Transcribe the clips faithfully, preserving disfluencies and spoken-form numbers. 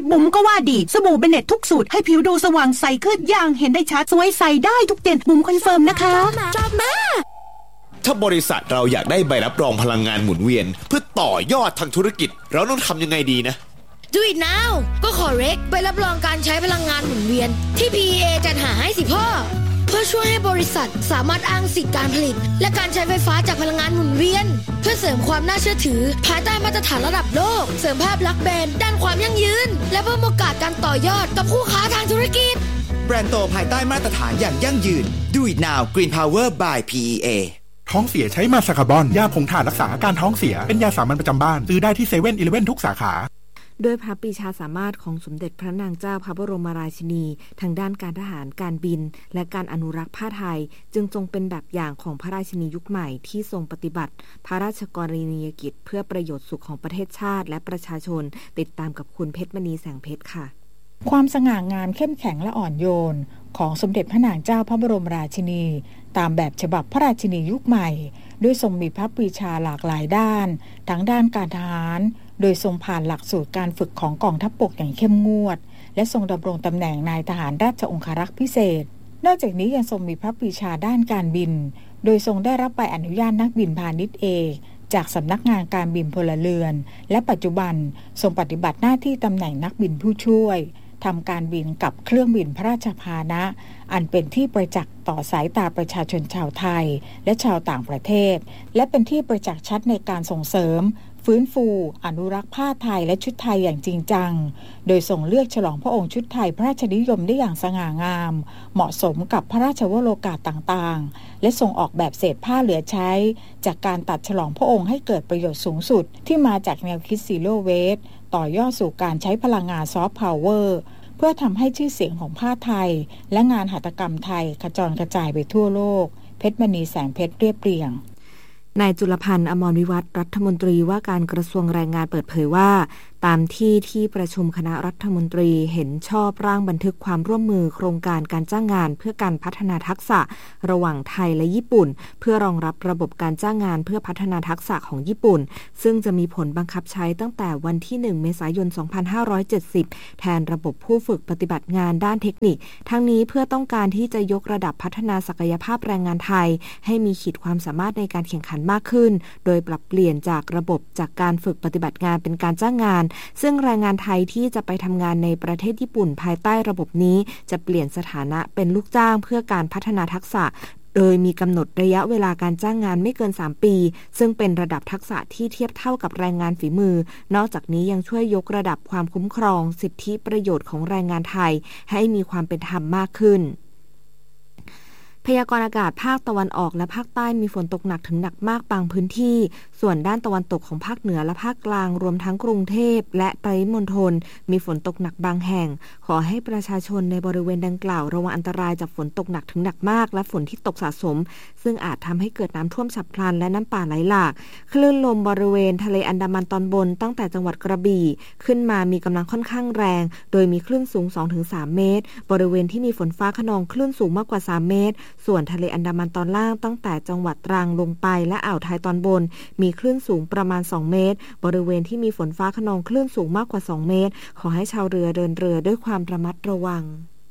บุ๋มก็ว่าดีสบู่เบเน็ตทุกสูตรให้ผิวดูสว่างใสขึ้นอย่างเห็นได้ชัดสวยใสได้ทุกเดือนบุ๋มคอนเฟิร์มนะคะจบมาถ้าบริษัทเราอยากได้ใบรับรองพลังงานหมุนเวียนเพื่อต่อยอดทางธุรกิจเราต้องทำยังไงดีนะ Do it now ก็ขอเรคใบรับรองการใช้พลังงานหมุนเวียนที่ พี อี เอ จัดหาให้สิพ่อเพื่อช่วยให้บริษัทสามารถอ้างสิทธิการผลิตและการใช้ไฟฟ้าจากพลังงานหมุนเวียนเพื่อเสริมความน่าเชื่อถือภายใต้มาตรฐานระดับโลกเสริมภาพลักษณ์แบรนด์ด้านความยั่งยืนและเพิ่มโอกาสการต่อยอดกับคู่ค้าทางธุรกิจแบรนด์โตภายใต้มาตรฐานอย่างยั่งยืน Do it now Green Power by พี อี เอท้องเสียใช้มาซาคาบอนยาผงถ่านรักษาอาการท้องเสียเป็นยาสามัญประจำบ้านซื้อได้ที่เซเว่นอีเลฟเว่นทุกสาขาด้วยพระปรีชาสามารถของสมเด็จพระนางเจ้าพระบรมราชินีทางด้านการทหารการบินและการอนุรักษ์ผ้าไทยจึงทรงเป็นแบบอย่างของพระราชินียุคใหม่ที่ทรงปฏิบัติพระราชกรณียกิจเพื่อประโยชน์สุขของประเทศชาติและประชาชนติดตามกับคุณเพชรมณีแสงเพชรค่ะความสง่างามเข้มแข็งและอ่อนโยนของสมเด็จพระนางเจ้าพระบรมราชินีตามแบบฉบับพระราชินียุคใหม่ด้วยทรงมีพระปรีชาหลากหลายด้านทั้งด้านการทหารโดยทรงผ่านหลักสูตรการฝึกของกองทัพบกอย่างเข้มงวดและทรงดำรงตำแหน่งนายทหารราชองครักษ์พิเศษนอกจากนี้ยังทรงมีพระปรีชาด้านการบินโดยทรงได้รับใบอนุญาตนักบินพาณิชย์เอกจากสำนักงานการบินพลเรือนและปัจจุบันทรงปฏิบัติหน้าที่ตำแหน่งนักบินผู้ช่วยทำการบินกับเครื่องบินพระราชพาหนะอันเป็นที่ประจักษ์ต่อสายตาประชาชนชาวไทยและชาวต่างประเทศและเป็นที่ประจักษ์ชัดในการส่งเสริมฟื้นฟูอนุรักษ์ผ้าไทยและชุดไทยอย่างจริงจังโดยทรงเลือกฉลองพระองค์ชุดไทยพระราชนิยมได้อย่างสง่างามเหมาะสมกับพระราชวโรกาสต่างๆและทรงออกแบบเศษผ้าเหลือใช้จากการตัดฉลองพระองค์ให้เกิดประโยชน์สูงสุดที่มาจากแนวคิดซีโร่เวสต์ต่อยอดสู่การใช้พลังงานซอฟต์พาวเวอร์เพื่อทำให้ชื่อเสียงของผ้าไทยและงานหัตถกรรมไทยขจรกระจายไปทั่วโลกเพชรมณีแสงเพชรเรียบเรียงนายจุลพันธ์อมรวิวัฒน์รัฐมนตรีว่าการกระทรวงแรงงานเปิดเผยว่าตามที่ที่ประชุมคณะรัฐมนตรีเห็นชอบร่างบันทึกความร่วมมือโครงการการจ้างงานเพื่อการพัฒนาทักษะระหว่างไทยและญี่ปุ่นเพื่อรองรับระบบการจ้างงานเพื่อพัฒนาทักษะของญี่ปุ่นซึ่งจะมีผลบังคับใช้ตั้งแต่วันที่หนึ่งเมษายนสองพันห้าร้อยเจ็ดสิบแทนระบบผู้ฝึกปฏิบัติงานด้านเทคนิคทั้งนี้เพื่อต้องการที่จะยกระดับพัฒนาศักยภาพแรงงานไทยให้มีขีดความสามารถในการแข่งขันมากขึ้นโดยปรับเปลี่ยนจากระบบจากการฝึกปฏิบัติงานเป็นการจ้างงานซึ่งแรงงานไทยที่จะไปทำงานในประเทศญี่ปุ่นภายใต้ระบบนี้จะเปลี่ยนสถานะเป็นลูกจ้างเพื่อการพัฒนาทักษะโดยมีกำหนดระยะเวลาการจ้างงานไม่เกินสามปีซึ่งเป็นระดับทักษะที่เทียบเท่ากับแรงงานฝีมือนอกจากนี้ยังช่วยยกระดับความคุ้มครองสิทธิประโยชน์ของแรงงานไทยให้มีความเป็นธรรมมากขึ้นพยากรณ์อากาศภาคตะวันออกและภาคใต้มีฝนตกหนักถึงหนักมากบางพื้นที่ส่วนด้านตะวันตกของภาคเหนือและภาคกลางรวมทั้งกรุงเทพและปริมณฑลมีฝนตกหนักบางแห่งขอให้ประชาชนในบริเวณดังกล่าวระวังอันตรายจากฝนตกหนักถึงหนักมากและฝนที่ตกสะสมซึ่งอาจทำให้เกิดน้ำท่วมฉับพลันและน้ำป่าไหลหลากคลื่นลมบริเวณทะเลอันดามันตอนบนตั้งแต่จังหวัดกระบี่ขึ้นมามีกำลังค่อนข้างแรงโดยมีคลื่นสูง สองถึงสาม เมตรบริเวณที่มีฝนฟ้าคะนองคลื่นสูงมากกว่าสามเมตรส่วนทะเลอันดามันตอนล่างตั้งแต่จังหวัดตรังลงไปและอ่าวไทยตอนบนมีคลื่นสูงประมาณสองเมตรบริเวณที่มีฝนฟ้าคะนองคลื่นสูงมากกว่าสองเมตรขอให้ชาวเรือเดินเรือด้วยความระมัดระวัง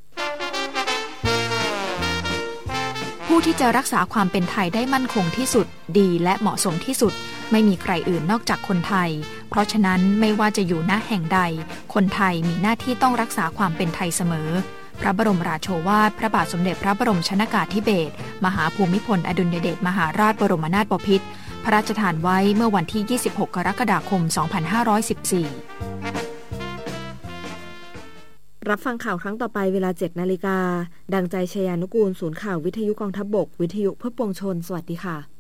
ผู้ที่จะรักษาความเป็นไทยได้มั่นคงที่สุดดีและเหมาะสมที่สุดไม่มีใครอื่นนอกจากคนไทยเพราะฉะนั้นไม่ว่าจะอยู่ณแห่งใดคนไทยมีหน้าที่ต้องรักษาความเป็นไทยเสมอพระบรมราโชวาทพระบาทสมเด็จพระบรมชนกาธิเบศรมหาภูมิพลอดุลยเดชมหาราชบรมนาถบพิตรพระราชทานไว้เมื่อวันที่ยี่สิบหกกรกฎาคมสองพันห้าร้อยสิบสี่รับฟังข่าวครั้งต่อไปเวลา เจ็ดนาฬิกาดังใจชยานุกูลศูนย์ข่าววิทยุกองทัพบกวิทยุเพื่อปวงชนสวัสดีค่ะ